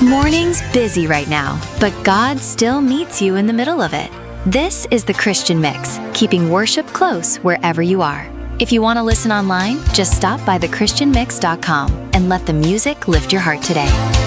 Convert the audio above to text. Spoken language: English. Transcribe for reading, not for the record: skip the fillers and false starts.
Morning's busy right now, but God still meets you in the middle of it. This is the Christian Mix, keeping worship close wherever you are. If you want to listen online, just stop by thechristianmix.com and let the music lift your heart today.